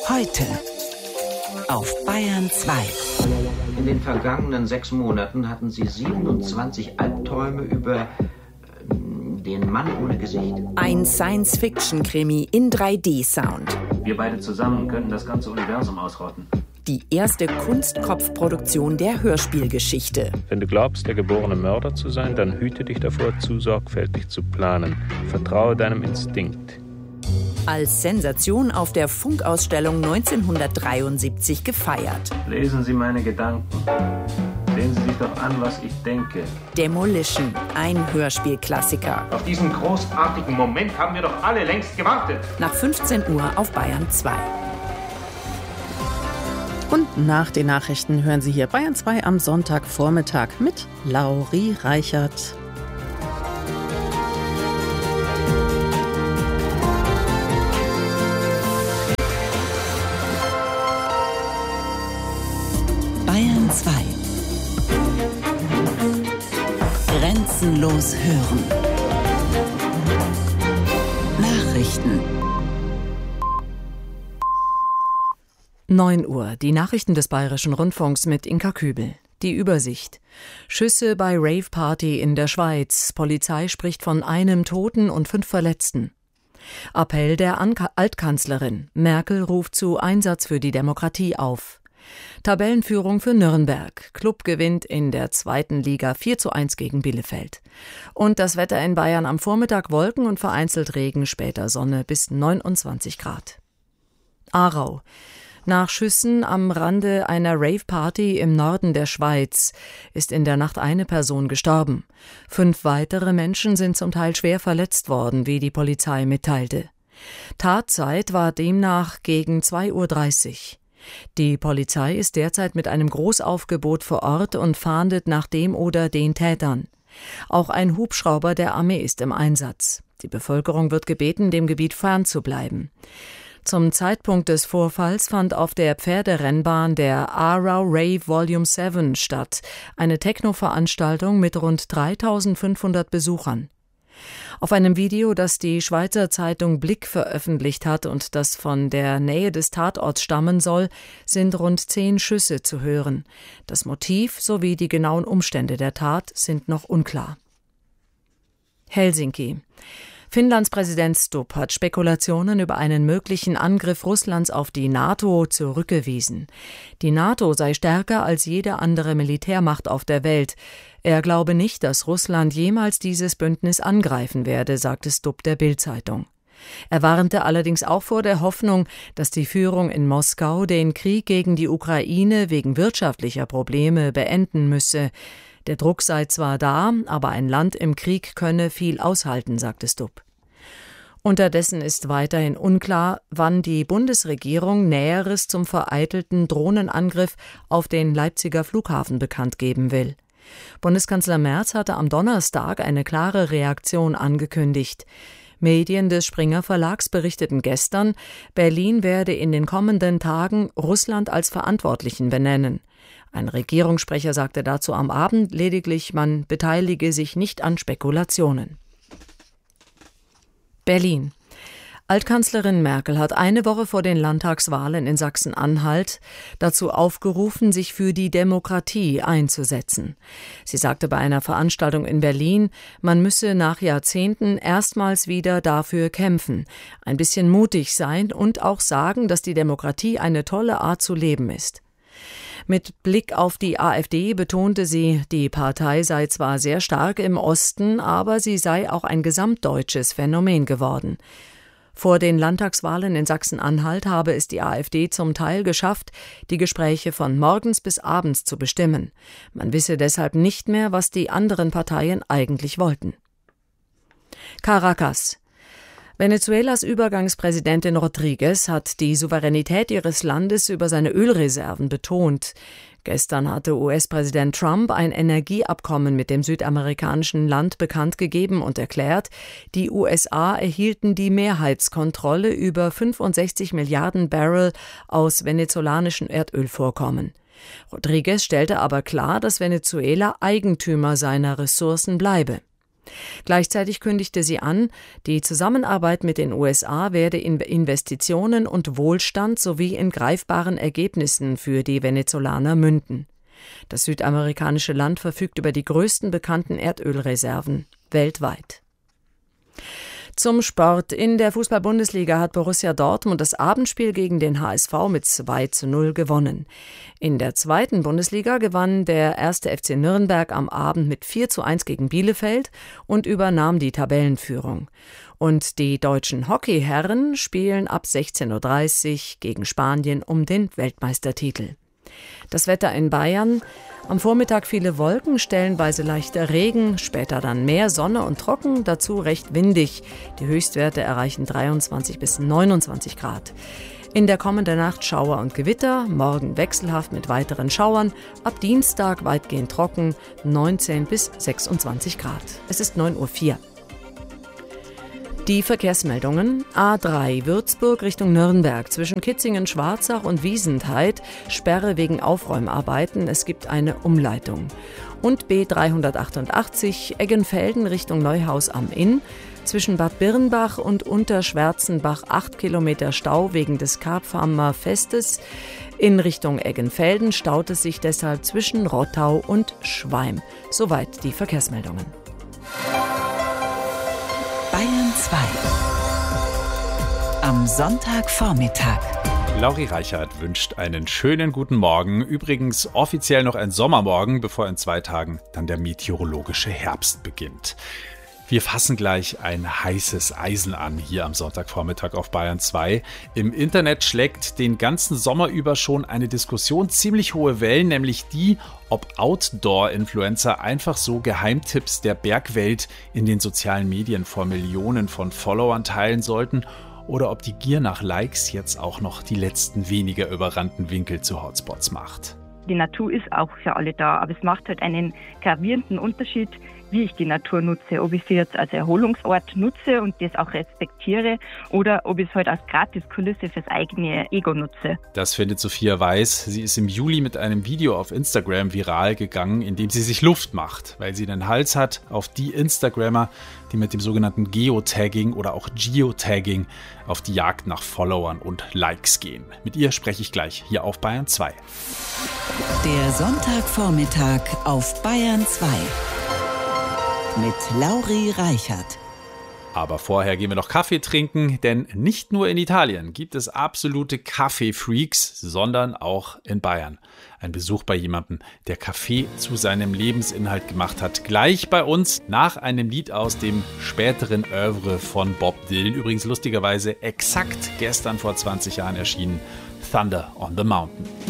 Heute auf Bayern 2. In den vergangenen 6 Monaten hatten Sie 27 Albträume über den Mann ohne Gesicht. Ein Science-Fiction-Krimi in 3D-Sound. Wir beide zusammen könnten das ganze Universum ausrotten. Die erste Kunstkopfproduktion der Hörspielgeschichte. Wenn du glaubst, der geborene Mörder zu sein, dann hüte dich davor, zu sorgfältig zu planen. Vertraue deinem Instinkt. Als Sensation auf der Funkausstellung 1973 gefeiert. Lesen Sie meine Gedanken. Sehen Sie sich doch an, was ich denke. Demolition, ein Hörspielklassiker. Auf diesen großartigen Moment haben wir doch alle längst gewartet. Nach 15 Uhr auf Bayern 2. Und nach den Nachrichten hören Sie hier Bayern 2 am Sonntagvormittag mit Lauri Reichert. Bayern 2. Grenzenlos hören. Nachrichten. 9 Uhr, die Nachrichten des Bayerischen Rundfunks mit Inka Kübel. Die Übersicht. Schüsse bei Rave-Party in der Schweiz. Polizei spricht von 1 Toten und 5 Verletzten. Appell der Altkanzlerin. Merkel ruft zu Einsatz für die Demokratie auf. Tabellenführung für Nürnberg. Klub gewinnt in der 2. Liga 4:1 gegen Bielefeld. Und das Wetter in Bayern am Vormittag Wolken und vereinzelt Regen, später Sonne bis 29 Grad. Aarau. Nach Schüssen am Rande einer Rave-Party im Norden der Schweiz ist in der Nacht eine Person gestorben. 5 weitere Menschen sind zum Teil schwer verletzt worden, wie die Polizei mitteilte. Tatzeit war demnach gegen 2:30 Uhr. Die Polizei ist derzeit mit einem Großaufgebot vor Ort und fahndet nach dem oder den Tätern. Auch ein Hubschrauber der Armee ist im Einsatz. Die Bevölkerung wird gebeten, dem Gebiet fernzubleiben. Zum Zeitpunkt des Vorfalls fand auf der Pferderennbahn der Aarau Rave Volume 7 statt, eine Techno-Veranstaltung mit rund 3.500 Besuchern. Auf einem Video, das die Schweizer Zeitung Blick veröffentlicht hat und das von der Nähe des Tatorts stammen soll, sind rund 10 Schüsse zu hören. Das Motiv sowie die genauen Umstände der Tat sind noch unklar. Helsinki. Finnlands Präsident Stubb hat Spekulationen über einen möglichen Angriff Russlands auf die NATO zurückgewiesen. Die NATO sei stärker als jede andere Militärmacht auf der Welt. Er glaube nicht, dass Russland jemals dieses Bündnis angreifen werde, sagte Stubb der Bild-Zeitung. Er warnte allerdings auch vor der Hoffnung, dass die Führung in Moskau den Krieg gegen die Ukraine wegen wirtschaftlicher Probleme beenden müsse. Der Druck sei zwar da, aber ein Land im Krieg könne viel aushalten, sagte Stubb. Unterdessen ist weiterhin unklar, wann die Bundesregierung Näheres zum vereitelten Drohnenangriff auf den Leipziger Flughafen bekannt geben will. Bundeskanzler Merz hatte am Donnerstag eine klare Reaktion angekündigt. Medien des Springer Verlags berichteten gestern, Berlin werde in den kommenden Tagen Russland als Verantwortlichen benennen. Ein Regierungssprecher sagte dazu am Abend lediglich, man beteilige sich nicht an Spekulationen. Berlin. Altkanzlerin Merkel hat eine Woche vor den Landtagswahlen in Sachsen-Anhalt dazu aufgerufen, sich für die Demokratie einzusetzen. Sie sagte bei einer Veranstaltung in Berlin, man müsse nach Jahrzehnten erstmals wieder dafür kämpfen, ein bisschen mutig sein und auch sagen, dass die Demokratie eine tolle Art zu leben ist. Mit Blick auf die AfD betonte sie, die Partei sei zwar sehr stark im Osten, aber sie sei auch ein gesamtdeutsches Phänomen geworden. Vor den Landtagswahlen in Sachsen-Anhalt habe es die AfD zum Teil geschafft, die Gespräche von morgens bis abends zu bestimmen. Man wisse deshalb nicht mehr, was die anderen Parteien eigentlich wollten. Caracas. Venezuelas Übergangspräsidentin Rodriguez hat die Souveränität ihres Landes über seine Ölreserven betont. Gestern hatte US-Präsident Trump ein Energieabkommen mit dem südamerikanischen Land bekannt gegeben und erklärt, die USA erhielten die Mehrheitskontrolle über 65 Milliarden Barrel aus venezolanischen Erdölvorkommen. Rodriguez stellte aber klar, dass Venezuela Eigentümer seiner Ressourcen bleibe. Gleichzeitig kündigte sie an, die Zusammenarbeit mit den USA werde in Investitionen und Wohlstand sowie in greifbaren Ergebnissen für die Venezolaner münden. Das südamerikanische Land verfügt über die größten bekannten Erdölreserven weltweit. Zum Sport. In der Fußball-Bundesliga hat Borussia Dortmund das Abendspiel gegen den HSV mit 2:0 gewonnen. In der zweiten Bundesliga gewann der 1. FC Nürnberg am Abend mit 4:1 gegen Bielefeld und übernahm die Tabellenführung. Und die deutschen Hockeyherren spielen ab 16:30 Uhr gegen Spanien um den Weltmeistertitel. Das Wetter in Bayern: am Vormittag viele Wolken, stellenweise leichter Regen, später dann mehr Sonne und trocken, dazu recht windig. Die Höchstwerte erreichen 23 bis 29 Grad. In der kommenden Nacht Schauer und Gewitter, morgen wechselhaft mit weiteren Schauern, ab Dienstag weitgehend trocken, 19 bis 26 Grad. Es ist 9:04 Uhr. Die Verkehrsmeldungen: A3 Würzburg Richtung Nürnberg zwischen Kitzingen-Schwarzach und Wiesentheid, Sperre wegen Aufräumarbeiten, es gibt eine Umleitung. Und B388 Eggenfelden Richtung Neuhaus am Inn, zwischen Bad Birnbach und Unterschwärzenbach 8 Kilometer Stau wegen des Karpfarmer Festes. In Richtung Eggenfelden staut es sich deshalb zwischen Rottau und Schweim. Soweit die Verkehrsmeldungen. Bayern 2. Am Sonntagvormittag. Lauri Reichert wünscht einen schönen guten Morgen. Übrigens offiziell noch ein Sommermorgen, bevor in 2 Tagen dann der meteorologische Herbst beginnt. Wir fassen gleich ein heißes Eisen an hier am Sonntagvormittag auf Bayern 2. Im Internet schlägt den ganzen Sommer über schon eine Diskussion ziemlich hohe Wellen, nämlich die, ob Outdoor-Influencer einfach so Geheimtipps der Bergwelt in den sozialen Medien vor Millionen von Followern teilen sollten oder ob die Gier nach Likes jetzt auch noch die letzten weniger überrannten Winkel zu Hotspots macht. Die Natur ist auch für alle da, aber es macht halt einen gravierenden Unterschied, wie ich die Natur nutze. Ob ich sie jetzt als Erholungsort nutze und das auch respektiere oder ob ich es halt als Gratiskulisse fürs eigene Ego nutze. Das findet Sophia Weiß. Sie ist im Juli mit einem Video auf Instagram viral gegangen, in dem sie sich Luft macht, weil sie einen Hals hat auf die Instagrammer, die mit dem sogenannten Geotagging oder auch Geotagging auf die Jagd nach Followern und Likes gehen. Mit ihr spreche ich gleich hier auf Bayern 2. Der Sonntagvormittag auf Bayern 2 mit Lauri Reichert. Aber vorher gehen wir noch Kaffee trinken, denn nicht nur in Italien gibt es absolute Kaffee-Freaks, sondern auch in Bayern. Ein Besuch bei jemandem, der Kaffee zu seinem Lebensinhalt gemacht hat. Gleich bei uns nach einem Lied aus dem späteren Oeuvre von Bob Dylan. Übrigens lustigerweise exakt gestern vor 20 Jahren erschienen. Thunder on the Mountain.